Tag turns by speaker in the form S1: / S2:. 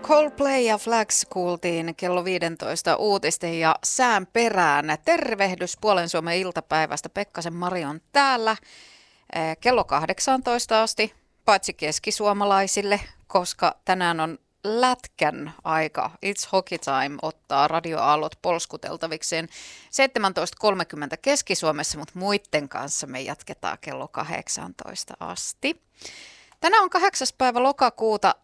S1: Coldplay ja Flags kuultiin kello 15 uutisten ja sään perään. Tervehdys Puolen Suomen iltapäivästä. Pekkasen Mari on täällä kello 18 asti, paitsi keskisuomalaisille, koska tänään on lätkän aika. It's hockey time ottaa radioaallot polskuteltavikseen 17.30 Keski-Suomessa, mutta muiden kanssa me jatketaan kello 18 asti. Tänään on 8. päivä lokakuuta